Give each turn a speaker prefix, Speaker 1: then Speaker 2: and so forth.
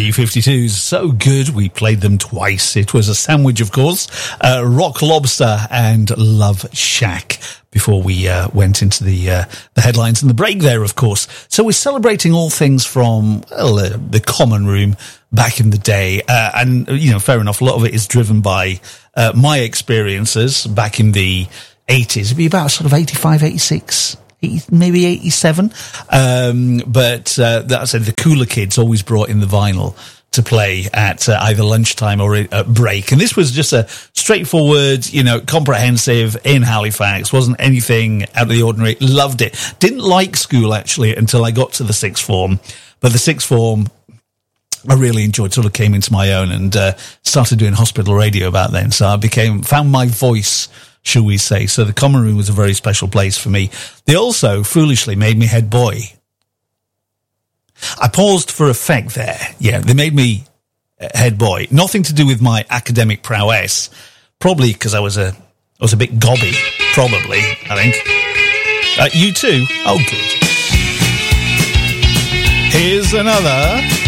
Speaker 1: B-52s, so good we played them twice. It was a sandwich, of course, Rock Lobster and Love Shack, before we went into the headlines and the break there, of course. So we're celebrating all things from, well, the Common Room back in the day. And, you know, fair enough, a lot of it is driven by my experiences back in the 80s. It'd be about sort of 85, 86, maybe 87. But that said, the cooler kids always brought in the vinyl to play at either lunchtime or at break. And this was just a straightforward, you know, comprehensive in Halifax. Wasn't anything out of the ordinary. Loved it. Didn't like school, actually, until I got to the sixth form. But the sixth form, I really enjoyed, sort of came into my own, and started doing hospital radio about then. So I found my voice, shall we say. So the Common Room was a very special place for me. They also foolishly made me head boy. I paused for effect there. Yeah, they made me head boy. Nothing to do with my academic prowess. Probably because I was a bit gobby. Probably, I think. You too? Oh, good. Here's another